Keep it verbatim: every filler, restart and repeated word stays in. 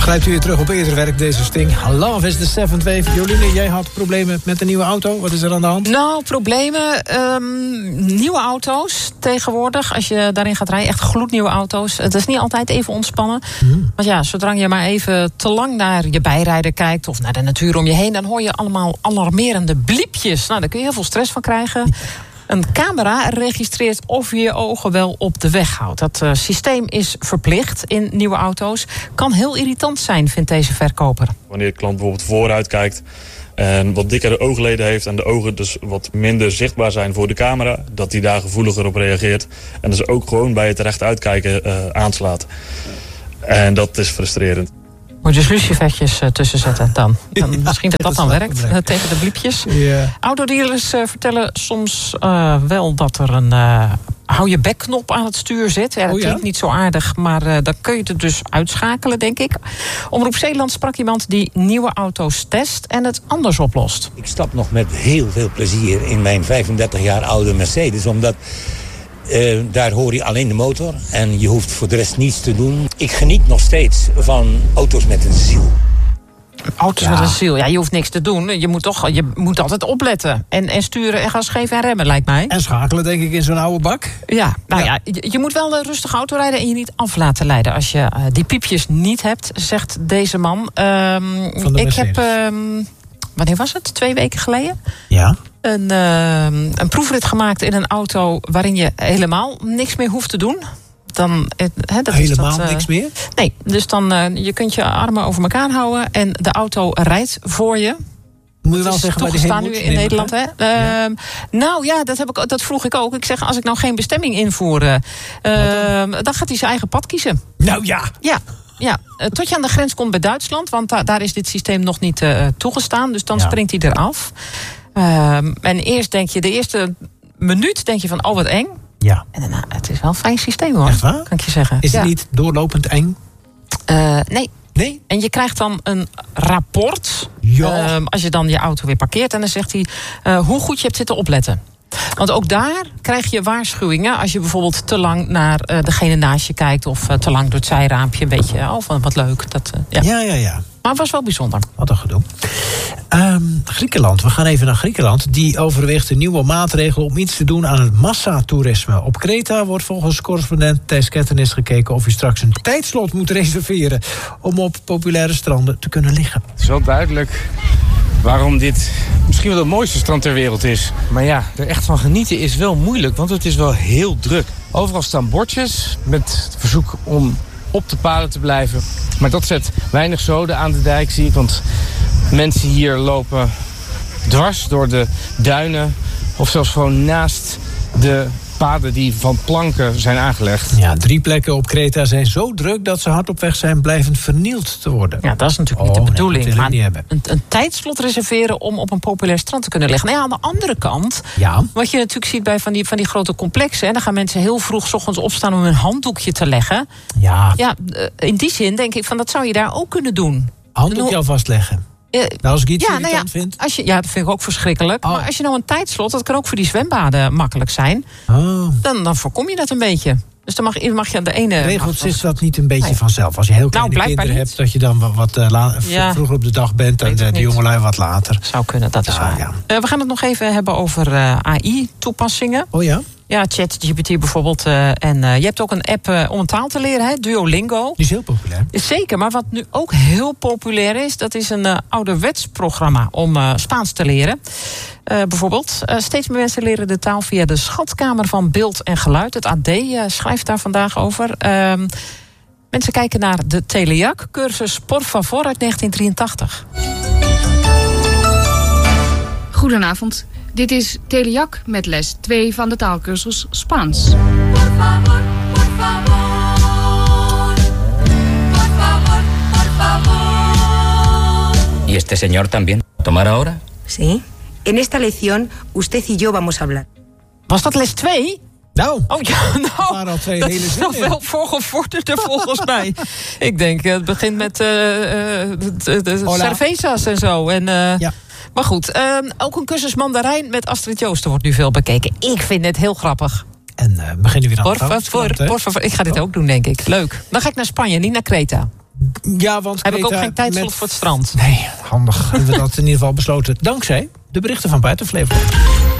Grijpt u weer terug op eerder werk, deze Sting. Love is the seventh wave. Joline, jij had problemen met de nieuwe auto. Wat is er aan de hand? Nou, problemen. Um, nieuwe auto's tegenwoordig. Als je daarin gaat rijden, echt gloednieuwe auto's. Het is niet altijd even ontspannen. Mm. Want ja, zodra je maar even te lang naar je bijrijder kijkt... of naar de natuur om je heen... dan hoor je allemaal alarmerende bliepjes. Nou, daar kun je heel veel stress van krijgen. Een camera registreert of je je ogen wel op de weg houdt. Dat uh, systeem is verplicht in nieuwe auto's. Kan heel irritant zijn, vindt deze verkoper. Wanneer de klant bijvoorbeeld vooruit kijkt en wat dikkere oogleden heeft... en de ogen dus wat minder zichtbaar zijn voor de camera... dat hij daar gevoeliger op reageert. En dus ook gewoon bij het recht uitkijken uh, aanslaat. En dat is frustrerend. Moet je dus lucifertjes uh, tussen zetten dan. dan ja, misschien dat dat, dat dan werkt, uh, tegen de bliepjes. Yeah. Autodealers uh, vertellen soms uh, wel dat er een uh, hou je bekknop aan het stuur zit. Ja, dat oh, klinkt ja? niet zo aardig, maar uh, dan kun je het dus uitschakelen, denk ik. Omroep Zeeland sprak iemand die nieuwe auto's test en het anders oplost. Ik stap nog met heel veel plezier in mijn vijfendertig jaar oude Mercedes, omdat... Uh, daar hoor je alleen de motor en je hoeft voor de rest niets te doen. Ik geniet nog steeds van auto's met een ziel. Auto's ja. met een ziel, ja, je hoeft niks te doen. Je moet toch, je moet altijd opletten. En, en sturen en gas geven en remmen, lijkt mij. En schakelen, denk ik, in zo'n oude bak. Ja, nou ja, ja je, je moet wel een rustige auto rijden en je niet af laten leiden. Als je uh, die piepjes niet hebt, zegt deze man. Um, Van de ik heb, um, wanneer was het? Twee weken geleden? Ja. Een, uh, een proefrit gemaakt in een auto waarin je helemaal niks meer hoeft te doen. Dan, he, dat helemaal is dat, uh, niks meer? Nee, dus dan uh, je kunt je armen over elkaar houden en de auto rijdt voor je. Moet je wel zeggen waar die heen moet? Nu in Nederland, hè? Uh, ja. Nou ja, dat, heb ik, dat vroeg ik ook. Ik zeg, als ik nou geen bestemming invoer, uh, dan? dan gaat hij zijn eigen pad kiezen. Nou ja. Ja. Ja, tot je aan de grens komt bij Duitsland, want da- daar is dit systeem nog niet uh, toegestaan. Dus dan ja. springt hij eraf. Uh, en eerst denk je, de eerste minuut denk je van, oh wat eng. Ja. En daarna, het is wel een fijn systeem hoor. Echt waar? Kan ik je zeggen. Is ja. het niet doorlopend eng? Uh, nee. Nee? En je krijgt dan een rapport. Ja. Uh, als je dan je auto weer parkeert. En dan zegt hij uh, hoe goed je hebt zitten opletten. Want ook daar krijg je waarschuwingen. Als je bijvoorbeeld te lang naar uh, degene naast je kijkt. Of uh, te lang door het zijraampje. Een beetje, oh van wat leuk. Dat, uh, ja. ja, ja, ja. Maar het was wel bijzonder. Wat een gedoe. Um, Griekenland, we gaan even naar Griekenland. Die overweegt een nieuwe maatregel om iets te doen aan het massatoerisme. Op Kreta wordt volgens correspondent Thijs Kettenis gekeken of je straks een tijdslot moet reserveren om op populaire stranden te kunnen liggen. Het is wel duidelijk waarom dit misschien wel het mooiste strand ter wereld is. Maar ja, er echt van genieten is wel moeilijk, want het is wel heel druk. Overal staan bordjes met het verzoek om op de paden te blijven. Maar dat zet weinig zoden aan de dijk, zie ik. Want mensen hier lopen dwars door de duinen of zelfs gewoon naast de paden die van planken zijn aangelegd. Ja, drie plekken op Kreta zijn zo druk dat ze hard op weg zijn blijvend vernield te worden. Ja, dat is natuurlijk niet oh, de bedoeling. Nee, maar niet hebben. Een, een tijdslot reserveren om op een populair strand te kunnen liggen. Nou ja, aan de andere kant, ja. wat je natuurlijk ziet bij van die, van die grote complexen, dan gaan mensen heel vroeg 's ochtends opstaan om een handdoekje te leggen. Ja. Ja, in die zin denk ik van dat zou je daar ook kunnen doen. Handdoekje alvast leggen. Uh, nou, als ik iets ja, irritant nou ja, vind. Als je, ja, dat vind ik ook verschrikkelijk. Oh. Maar als je nou een tijdslot, dat kan ook voor die zwembaden makkelijk zijn. Oh. Dan, dan voorkom je dat een beetje. Dus dan mag, mag je aan de ene... Regelt zich dat niet een beetje nee. vanzelf? Als je heel kleine nou, kinderen niet. hebt, dat je dan wat, wat uh, la- ja. vroeger op de dag bent en de, de jongelui wat later. Zou kunnen, dat is ja, waar. Ja. Uh, we gaan het nog even hebben over uh, A I-toepassingen. Oh ja? Ja, ChatGPT bijvoorbeeld. Uh, en uh, je hebt ook een app uh, om een taal te leren, hè? Duolingo. Die is heel populair. Zeker, maar wat nu ook heel populair is, dat is een uh, ouderwets programma om uh, Spaans te leren. Uh, bijvoorbeeld, uh, steeds meer mensen leren de taal via de Schatkamer van Beeld en Geluid. Het A D uh, schrijft daar vandaag over. Uh, mensen kijken naar de Telejac-cursus Por Favor uit negentien drieëntachtig. Goedenavond. Dit is Telejac met les twee van de taalkursus Spaans. Por favor, por favor. Por favor, por favor. ¿Y este señor también? ¿Tomar ahora? Sí. En esta lección, usted y yo vamos a hablar. Was dat les twee? Nou, oh ja, nou al twee dat hele is nog wel voorgevorderd volgens mij. Ik denk, het begint met uh, de, de, de cervezas en zo. En, uh, ja. Maar goed, uh, ook een cursus Mandarijn met Astrid Joosten wordt nu veel bekeken. Ik vind het heel grappig. En uh, beginnen we weer aan por favor, por favor. Ik ga dit oh. ook doen, denk ik. Leuk. Dan ga ik naar Spanje, niet naar Kreta. Ja, want Heb ik ook Greta geen tijdslot met- voor het strand. Nee, handig. Hebben we dat in ieder geval besloten. Dankzij de berichten van Buiten Flevoland.